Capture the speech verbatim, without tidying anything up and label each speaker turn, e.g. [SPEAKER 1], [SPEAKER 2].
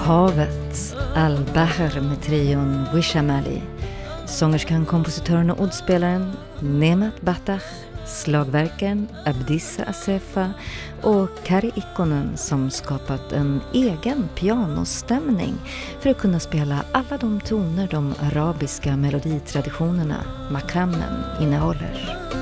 [SPEAKER 1] Havet, Al-Bahr med trion Wisham Ali, sångerskan, kompositören och ordspelaren Nemat Batach, slagverkaren Abdissa Asefa och Kari Ikkonen som skapat en egen pianostämning för att kunna spela alla de toner de arabiska meloditraditionerna makamen innehåller.